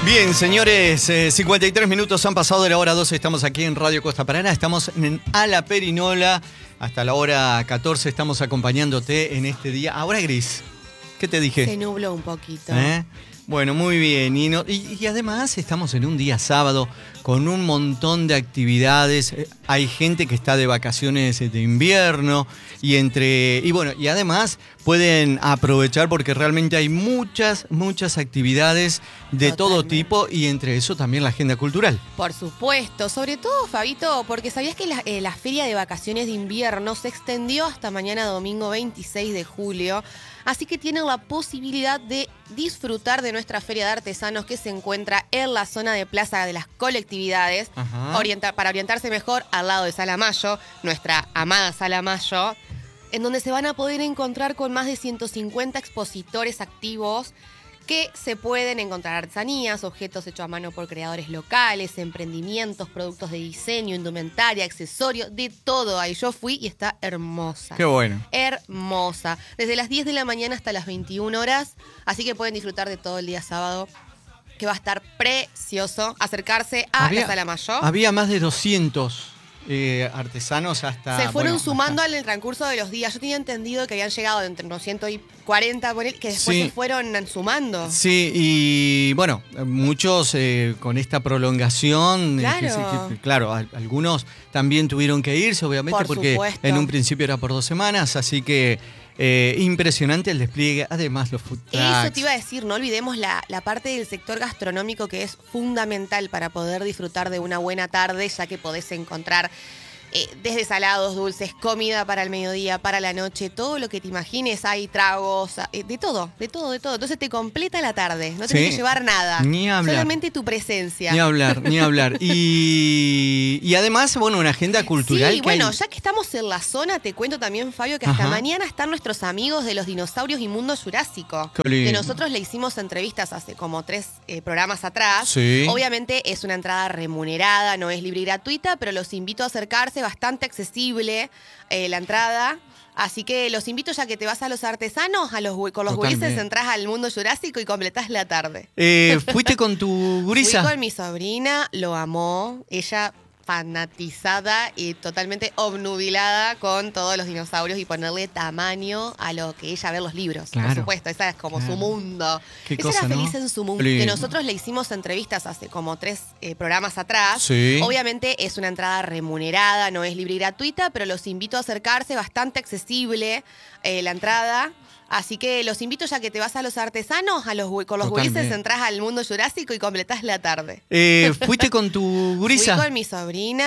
Bien, señores, 53 minutos han pasado de la hora 12. Estamos aquí en Radio Costa Paraná. Estamos en A la Perinola. Hasta la hora 14 estamos acompañándote en este día. Ahora gris. ¿Qué te dije? Se nubló un poquito. Bueno, muy bien. Y además estamos en un día sábado con un montón de actividades. Hay gente que está de vacaciones de invierno y además pueden aprovechar porque realmente hay muchas actividades de todo tipo y entre eso también la agenda cultural. Por supuesto, sobre todo, Fabito, porque sabías que la feria de vacaciones de invierno se extendió hasta mañana domingo 26 de julio. Así que tienen la posibilidad de disfrutar de nuestra feria de artesanos que se encuentra en la zona de Plaza de las Colectividades, para orientarse mejor al lado de Sala Mayo, nuestra amada Sala Mayo, en donde se van a poder encontrar con más de 150 expositores activos que se pueden encontrar artesanías, objetos hechos a mano por creadores locales, emprendimientos, productos de diseño, indumentaria, accesorios, de todo. Ahí yo fui y está hermosa. Qué bueno. Hermosa. Desde las 10 de la mañana hasta las 21 horas, así que pueden disfrutar de todo el día sábado, que va a estar precioso. Acercarse a la Sala Mayo. Había más de 200 artesanos hasta... Se fueron sumando en el transcurso de los días. Yo tenía entendido que habían llegado entre unos 140, que después se fueron sumando. Sí, y bueno, muchos con esta prolongación. Claro. Algunos también tuvieron que irse, obviamente, porque en un principio era por 2 semanas, así que... impresionante el despliegue, además los food trucks. Eso te iba a decir, no olvidemos la parte del sector gastronómico que es fundamental para poder disfrutar de una buena tarde, ya que podés encontrar desde salados, dulces, comida para el mediodía, para la noche, todo lo que te imagines, hay tragos, de todo. Entonces te completa la tarde, no tenés que llevar nada. Ni hablar. Solamente tu presencia. Ni hablar. Y además, bueno, una agenda cultural. Sí, bueno, ya que estamos en la zona, te cuento también, Fabio, que hasta mañana están nuestros amigos de los dinosaurios y Mundo Jurásico. Que nosotros le hicimos entrevistas hace como 3 programas atrás. Sí. Obviamente es una entrada remunerada, no es libre y gratuita, pero los invito a acercarse, bastante accesible la entrada. Así que los invito, ya que te vas a los artesanos, con los gurises entras al Mundo Jurásico y completás la tarde. ¿Fuiste con tu gurisa? Fui con mi sobrina, lo amó. Ella fanatizada y totalmente obnubilada con todos los dinosaurios y ponerle tamaño a lo que ella ve en los libros. Por supuesto, esa es como su mundo. Ella era feliz en su mundo. Que nosotros le hicimos entrevistas hace como 3 programas atrás. Sí. Obviamente es una entrada remunerada, no es libre y gratuita, pero los invito a acercarse, bastante accesible la entrada. Así que los invito, ya que te vas a los artesanos, con los gurises entras al Mundo Jurásico y completás la tarde. ¿Fuiste con tu gurisa? Fui con mi sobrina.